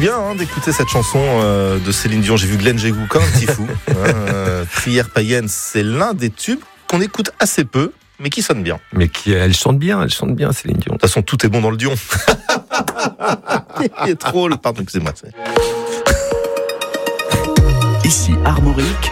bien d'écouter cette chanson de Céline Dion. J'ai vu Glenn Jégou comme un petit fou. Prière païenne, c'est l'un des tubes qu'on écoute assez peu, mais qui sonne bien. Mais elle chante bien Céline Dion. De toute façon, tout est bon dans le Dion. Il est trop... Pardon, excusez-moi. Ici Armorique.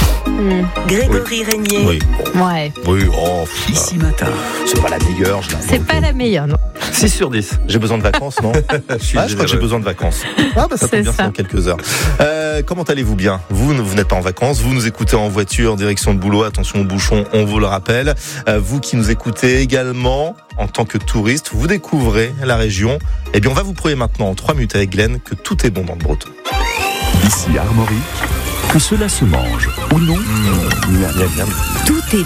Grégory Régnier. Oui. Ouais. Oui, Ici Matin. c'est pas la meilleure. C'est pas la meilleure, non. 6 sur 10. J'ai besoin de vacances, non? Je crois que j'ai besoin de vacances. Ça C'est tombe bien, ça. c'est dans quelques heures. Comment allez-vous bien? Vous n'êtes pas en vacances, vous nous écoutez en voiture, direction de boulot, attention aux bouchons, on vous le rappelle. Vous qui nous écoutez également, en tant que touriste, vous découvrez la région. Eh bien, on va vous prouver maintenant en 3 minutes avec Glenn que tout est bon dans le Breton. Ici Armorique. Que cela se mange ou non. Tout est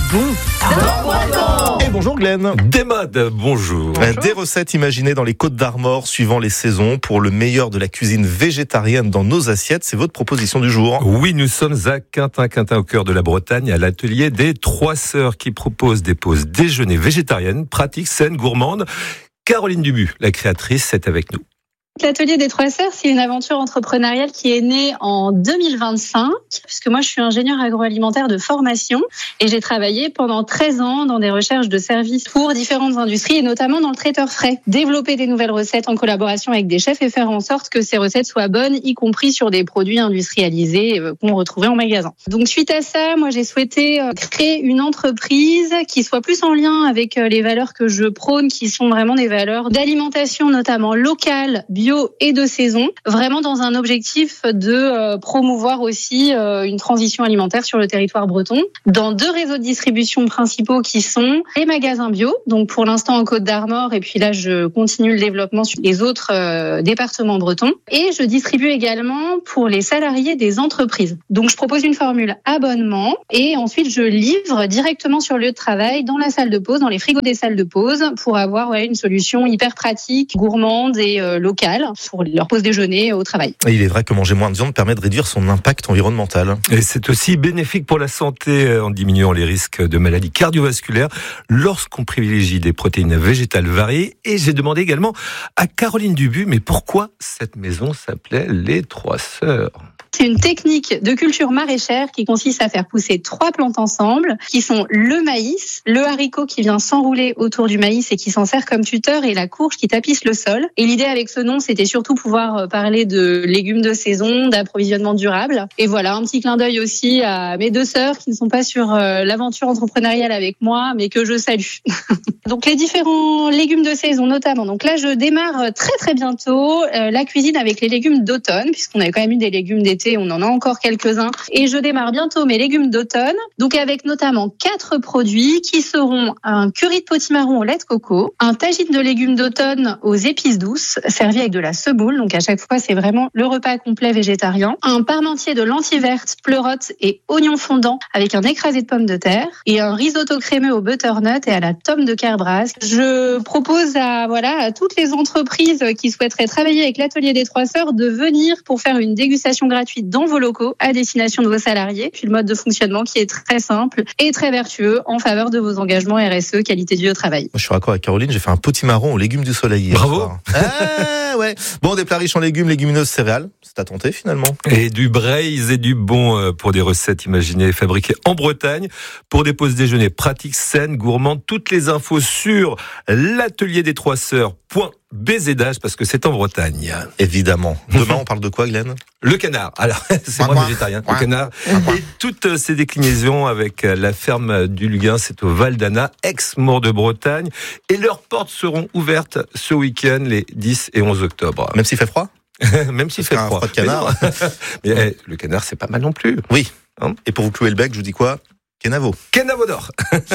bon. Et bonjour Glenn. Des modes, bonjour. Des recettes imaginées dans les Côtes d'Armor suivant les saisons pour le meilleur de la cuisine végétarienne dans nos assiettes. C'est votre proposition du jour. Oui, nous sommes à Quintin au cœur de la Bretagne, à l'atelier des Trois Sœurs qui propose des pauses déjeuner végétariennes, pratiques, saines, gourmandes. Caroline Dubu, la créatrice, est avec nous. L'atelier des Trois Sœurs, c'est une aventure entrepreneuriale qui est née en 2025, puisque moi je suis ingénieure agroalimentaire de formation et j'ai travaillé pendant 13 ans dans des recherches de services pour différentes industries et notamment dans le traiteur frais. Développer des nouvelles recettes en collaboration avec des chefs et faire en sorte que ces recettes soient bonnes, y compris sur des produits industrialisés qu'on retrouvait en magasin. Donc suite à ça, moi j'ai souhaité créer une entreprise qui soit plus en lien avec les valeurs que je prône, qui sont vraiment des valeurs d'alimentation notamment locale, bio et de saison, vraiment dans un objectif de promouvoir aussi une transition alimentaire sur le territoire breton, dans 2 réseaux de distribution principaux qui sont les magasins bio, donc pour l'instant en Côte d'Armor, et puis là je continue le développement sur les autres départements bretons, et je distribue également pour les salariés des entreprises. Donc je propose une formule abonnement, et ensuite je livre directement sur le lieu de travail, dans la salle de pause, dans les frigos des salles de pause, pour avoir une solution hyper pratique, gourmande et locale pour leur pause déjeuner au travail. Et il est vrai que manger moins de viande permet de réduire son impact environnemental. Et c'est aussi bénéfique pour la santé en diminuant les risques de maladies cardiovasculaires lorsqu'on privilégie des protéines végétales variées. Et j'ai demandé également à Caroline Dubu, mais pourquoi cette maison s'appelait Les Trois Sœurs ? C'est une technique de culture maraîchère qui consiste à faire pousser 3 plantes ensemble, qui sont le maïs, le haricot qui vient s'enrouler autour du maïs et qui s'en sert comme tuteur, et la courge qui tapisse le sol. Et l'idée avec ce nom, c'était surtout pouvoir parler de légumes de saison, d'approvisionnement durable. Et voilà, un petit clin d'œil aussi à mes 2 sœurs qui ne sont pas sur l'aventure entrepreneuriale avec moi, mais que je salue. Donc les différents légumes de saison notamment. Donc là, je démarre très très bientôt la cuisine avec les légumes d'automne, puisqu'on avait quand même eu des légumes d'été, on en a encore quelques-uns. Et je démarre bientôt mes légumes d'automne, donc avec notamment 4 produits qui seront un curry de potimarron au lait de coco, un tagine de légumes d'automne aux épices douces, servi avec de la semoule, donc à chaque fois c'est vraiment le repas complet végétarien, un parmentier de lentilles vertes, pleurotes et oignons fondants avec un écrasé de pommes de terre, et un risotto crémeux au butternut et à la tome de Kerbrasque. Je propose à toutes les entreprises qui souhaiteraient travailler avec l'atelier des Trois Sœurs de venir pour faire une dégustation gratuite dans vos locaux à destination de vos salariés. Puis le mode de fonctionnement qui est très simple et très vertueux en faveur de vos engagements RSE, qualité de vie au travail. Moi, je suis d'accord avec Caroline, j'ai fait un potimarron aux légumes du soleil hier. Bravo. Soir. Ouais. Bon, des plats riches en légumes, légumineuses, céréales. C'est à tenter finalement. Et du braise et du bon pour des recettes imaginées et fabriquées en Bretagne. Pour des pauses déjeuner pratiques, saines, gourmandes. Toutes les infos sur l'atelier des Trois Sœurs.bzh parce que c'est en Bretagne. Évidemment. Demain, on parle de quoi, Glenn? Le canard. Alors, c'est moi végétarien. Le canard. Et toutes ces déclinaisons avec la ferme du Luguin, c'est au Val d'Anna, ex-Maure de Bretagne. Et leurs portes seront ouvertes ce week-end, les 10 et 11 octobre. Même s'il fait froid? Même s'il fait froid. Un froid de canard. Mais le canard, c'est pas mal non plus. Oui. Et pour vous clouer le bec, je vous dis quoi? Kenavo. Kenavo d'or.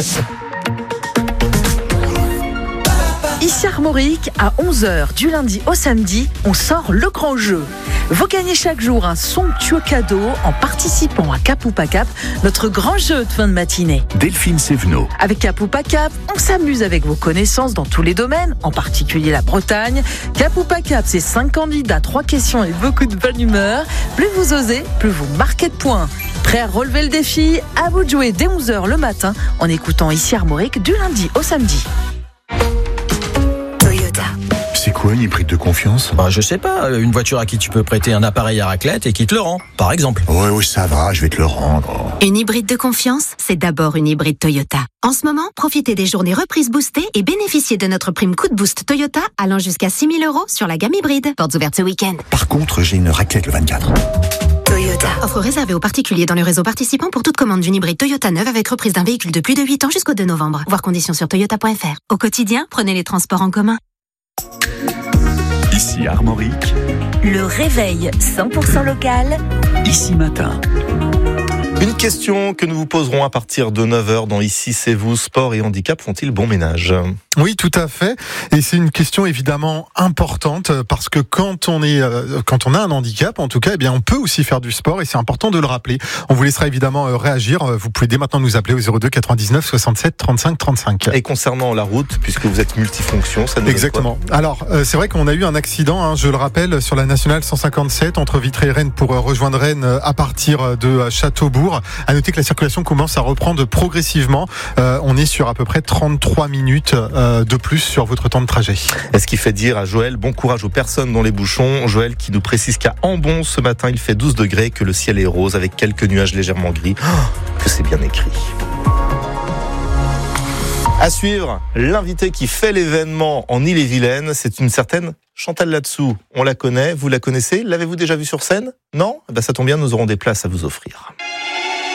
Ici Armorique, à 11h du lundi au samedi, on sort le grand jeu. Vous gagnez chaque jour un somptueux cadeau en participant à Cap ou pas Cap, notre grand jeu de fin de matinée. Delphine Sévenot. Avec Cap ou pas Cap, on s'amuse avec vos connaissances dans tous les domaines, en particulier la Bretagne. Cap ou pas Cap, c'est 5 candidats, 3 questions et beaucoup de bonne humeur. Plus vous osez, plus vous marquez de points. Prêt à relever le défi? À vous de jouer dès 11h le matin en écoutant Ici Armorique du lundi au samedi. C'est quoi une hybride de confiance? Je sais pas, une voiture à qui tu peux prêter un appareil à raclette et qui te le rend, par exemple. Oui, ça va, je vais te le rendre. Une hybride de confiance, c'est d'abord une hybride Toyota. En ce moment, profitez des journées reprises boostées et bénéficiez de notre prime coup de boost Toyota allant jusqu'à 6 000 € sur la gamme hybride. Portes ouvertes ce week-end. Par contre, j'ai une raclette le 24. Toyota. Offre réservée aux particuliers dans le réseau participant pour toute commande d'une hybride Toyota neuve avec reprise d'un véhicule de plus de 8 ans jusqu'au 2 novembre. Voir conditions sur toyota.fr. Au quotidien, prenez les transports en commun. Ici Armorique, Le réveil 100% local. ici matin. Une question que nous vous poserons à partir de 9h dans Ici c'est vous. Sport et handicap font-ils bon ménage? Oui, tout à fait. Et c'est une question évidemment importante parce que quand on a un handicap, en tout cas, eh bien, on peut aussi faire du sport et c'est important de le rappeler. On vous laissera évidemment réagir. Vous pouvez dès maintenant nous appeler au 02 99 67 35 35. Et concernant la route, puisque vous êtes multifonction, ça nous Exactement. Alors, c'est vrai qu'on a eu un accident, je le rappelle, sur la nationale 157 entre Vitré et Rennes pour rejoindre Rennes à partir de Châteaubourg. À noter que la circulation commence à reprendre progressivement. On est sur à peu près 33 minutes de plus sur votre temps de trajet. Et ce qui fait dire à Joël, bon courage aux personnes dans les bouchons. Joël qui nous précise qu'à Ambon, ce matin, il fait 12 degrés, que le ciel est rose avec quelques nuages légèrement gris. Que c'est bien écrit. À suivre, l'invité qui fait l'événement en Ille-et-Vilaine, c'est une certaine Chantal Latsou. On la connaît, vous la connaissez, l'avez-vous déjà vue sur scène? Non? Ça tombe bien, nous aurons des places à vous offrir.